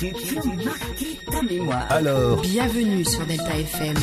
qui ont marqué ta mémoire. Alors, Bienvenue sur Delta FM.